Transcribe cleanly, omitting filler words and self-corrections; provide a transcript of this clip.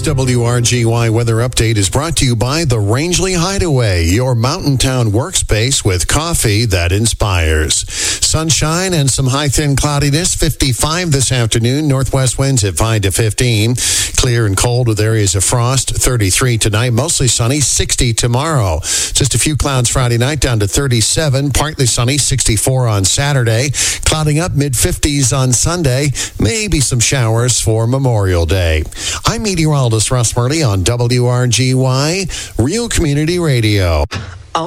WRGY weather update is brought to you by the Rangeley Hideaway, your mountain town workspace with coffee that inspires. Sunshine and some high thin cloudiness, 55 this afternoon. Northwest winds at 5 to 15. Clear and cold with areas of frost, 33 tonight. Mostly sunny, 60 tomorrow. Just a few clouds Friday night, down to 37. Partly sunny, 64 on Saturday. Clouding up, mid-50s on Sunday. Maybe some showers for Memorial Day. I'm meteorologist Russ Murley on WRGY, Real Community Radio.